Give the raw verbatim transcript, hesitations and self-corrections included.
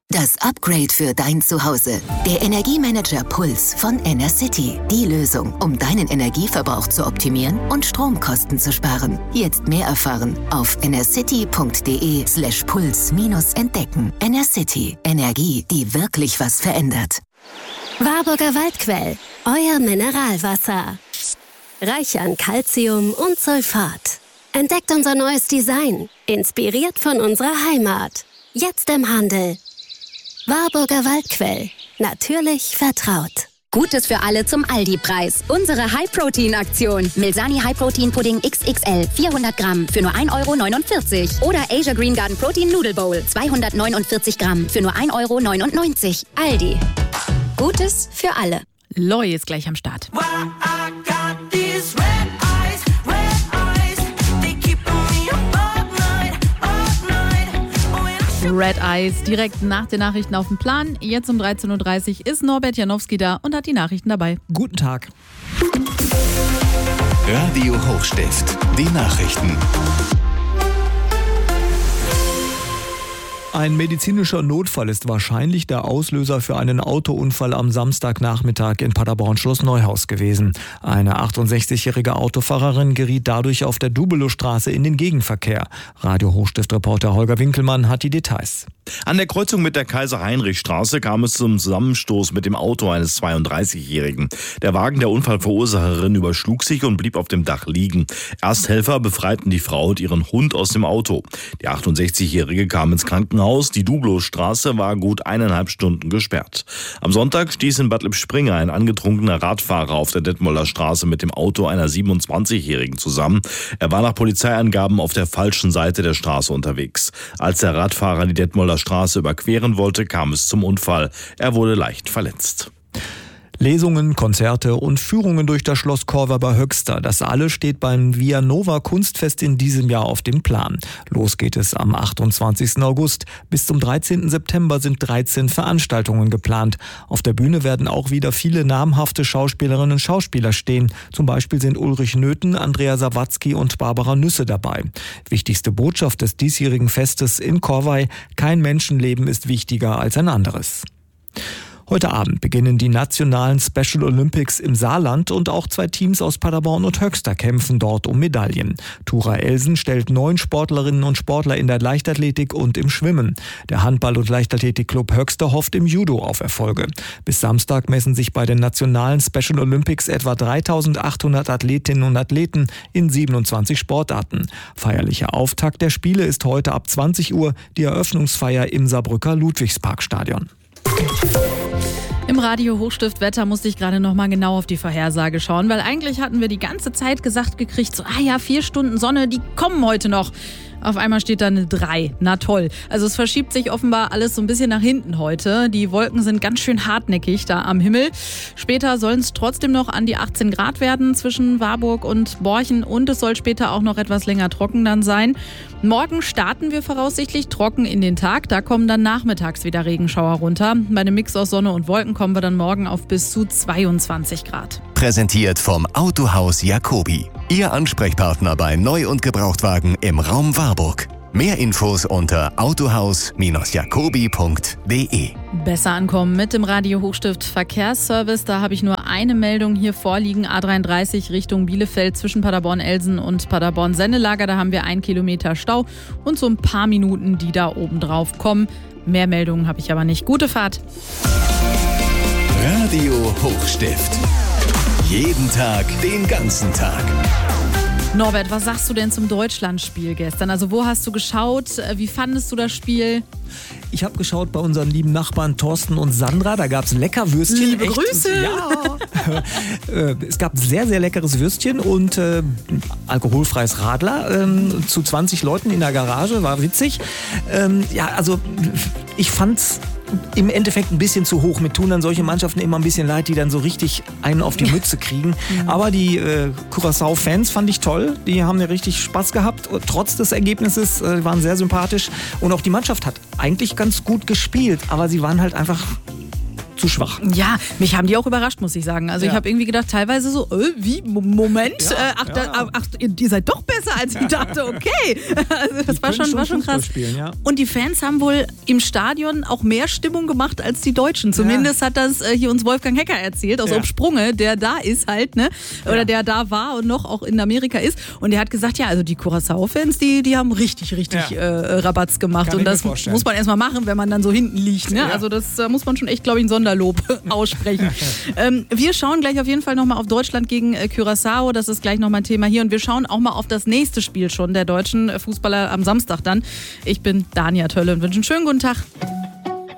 Das Upgrade für dein Zuhause. Der Energiemanager Puls von Enercity. Die Lösung, um deinen Energieverbrauch zu optimieren und Stromkosten zu sparen. Jetzt mehr erfahren auf enercity.de slash puls minus entdecken. Enercity. Energie, die wirklich was verändert. Warburger Waldquell. Euer Mineralwasser. Reich an Calcium und Sulfat. Entdeckt unser neues Design. Inspiriert von unserer Heimat. Jetzt im Handel. Warburger Waldquell. Natürlich vertraut. Gutes für alle zum Aldi-Preis. Unsere High-Protein-Aktion. Milsani High-Protein-Pudding X X L vierhundert Gramm für nur ein Euro neunundvierzig. Oder Asia Green Garden Protein Noodle Bowl zweihundertneunundvierzig Gramm für nur ein Euro neunundneunzig. Aldi. Gutes für alle. Loi ist gleich am Start. Red Eyes, direkt nach den Nachrichten auf dem Plan. Jetzt um dreizehn Uhr dreißig ist Norbert Janowski da und hat die Nachrichten dabei. Guten Tag. Radio Hochstift, die Nachrichten. Ein medizinischer Notfall ist wahrscheinlich der Auslöser für einen Autounfall am Samstagnachmittag in Paderborn-Schloss-Neuhaus gewesen. Eine achtundsechzigjährige Autofahrerin geriet dadurch auf der Dubelowstraße in den Gegenverkehr. Radio Hochstift-Reporter Holger Winkelmann hat die Details. An der Kreuzung mit der Kaiser-Heinrich-Straße kam es zum Zusammenstoß mit dem Auto eines zweiunddreißigjährigen. Der Wagen der Unfallverursacherin überschlug sich und blieb auf dem Dach liegen. Ersthelfer befreiten die Frau und ihren Hund aus dem Auto. Die achtundsechzigjährige kam ins Krankenhaus. Die Dubelowstraße war gut eineinhalb Stunden gesperrt. Am Sonntag stieß in Bad Lippspringe ein angetrunkener Radfahrer auf der Detmolder Straße mit dem Auto einer siebenundzwanzigjährigen zusammen. Er war nach Polizeiangaben auf der falschen Seite der Straße unterwegs. Als der Radfahrer die Detmolder Straße überqueren wollte, kam es zum Unfall. Er wurde leicht verletzt. Lesungen, Konzerte und Führungen durch das Schloss Korver bei Höxter. Das alles steht beim Via Nova Kunstfest in diesem Jahr auf dem Plan. Los geht es am achtundzwanzigsten August. Bis zum dreizehnten September sind dreizehn Veranstaltungen geplant. Auf der Bühne werden auch wieder viele namhafte Schauspielerinnen und Schauspieler stehen. Zum Beispiel sind Ulrich Nöthen, Andrea Sawatzki und Barbara Nüsse dabei. Wichtigste Botschaft des diesjährigen Festes in Korvey: Kein Menschenleben ist wichtiger als ein anderes. Heute Abend beginnen die nationalen Special Olympics im Saarland und auch zwei Teams aus Paderborn und Höxter kämpfen dort um Medaillen. Tura Elsen stellt neun Sportlerinnen und Sportler in der Leichtathletik und im Schwimmen. Der Handball- und Leichtathletikclub Höxter hofft im Judo auf Erfolge. Bis Samstag messen sich bei den nationalen Special Olympics etwa dreitausendachthundert Athletinnen und Athleten in siebenundzwanzig Sportarten. Feierlicher Auftakt der Spiele ist heute ab zwanzig Uhr die Eröffnungsfeier im Saarbrücker Ludwigsparkstadion. Im Radio Hochstift Wetter musste ich gerade noch mal genau auf die Vorhersage schauen, weil eigentlich hatten wir die ganze Zeit gesagt gekriegt, so, ah ja, vier Stunden Sonne, die kommen heute noch. Auf einmal steht da eine drei. Na toll. Also es verschiebt sich offenbar alles so ein bisschen nach hinten heute. Die Wolken sind ganz schön hartnäckig da am Himmel. Später sollen es trotzdem noch an die achtzehn Grad werden zwischen Warburg und Borchen und es soll später auch noch etwas länger trocken dann sein. Morgen starten wir voraussichtlich trocken in den Tag. Da kommen dann nachmittags wieder Regenschauer runter. Bei einem Mix aus Sonne und Wolken kommen wir dann morgen auf bis zu zweiundzwanzig Grad. Präsentiert vom Autohaus Jacobi. Ihr Ansprechpartner bei Neu- und Gebrauchtwagen im Raum Warburg. Mehr Infos unter autohaus jacobi punkt de. Besser ankommen mit dem Radio Hochstift Verkehrsservice. Da habe ich nur eine Meldung hier vorliegen. A dreiunddreißig Richtung Bielefeld zwischen Paderborn-Elsen und Paderborn-Sennelager. Da haben wir einen Kilometer Stau und so ein paar Minuten, die da oben drauf kommen. Mehr Meldungen habe ich aber nicht. Gute Fahrt. Radio Hochstift. Jeden Tag, den ganzen Tag. Norbert, was sagst du denn zum Deutschlandspiel gestern? Also wo hast du geschaut? Wie fandest du das Spiel? Ich habe geschaut bei unseren lieben Nachbarn Thorsten und Sandra. Da gab es lecker Würstchen. Liebe Echt, Grüße! Ja. Es gab sehr, sehr leckeres Würstchen und äh, alkoholfreies Radler äh, zu zwanzig Leuten in der Garage. War witzig. Ähm, ja, also ich fand's im Endeffekt ein bisschen zu hoch. Mir tun dann solche Mannschaften immer ein bisschen leid, die dann so richtig einen auf die Mütze kriegen. Mhm. Aber die äh, Curaçao-Fans fand ich toll. Die haben ja richtig Spaß gehabt. Trotz des Ergebnisses äh, waren sehr sympathisch. Und auch die Mannschaft hat eigentlich ganz gut gespielt. Aber sie waren halt einfach zu schwach. Ja, mich haben die auch überrascht, muss ich sagen. Also ja. ich habe irgendwie gedacht, teilweise so, äh, wie, Moment, ja, äh, ach, ja. da, ach, ihr seid doch besser, als ich dachte, okay. Also das war schon, war schon krass. Spielen, ja. Und die Fans haben wohl im Stadion auch mehr Stimmung gemacht als die Deutschen. Zumindest ja. hat das äh, hier uns Wolfgang Hecker erzählt, aus ja. Obsprunge, der da ist halt, ne? Oder ja. der da war und noch auch in Amerika ist. Und der hat gesagt, ja, also die Curaçao-Fans, die, die haben richtig, richtig ja. äh, Rabatz gemacht. Kann und das muss man erstmal machen, wenn man dann so hinten liegt. Ne? Ja. Also das äh, muss man schon echt, glaube ich, ein Sonderlob aussprechen. ähm, wir schauen gleich auf jeden Fall nochmal auf Deutschland gegen äh, Curaçao. Das ist gleich nochmal ein Thema hier. Und wir schauen auch mal auf das nächste Spiel schon der deutschen Fußballer am Samstag dann. Ich bin Dania Tölle und wünsche einen schönen guten Tag.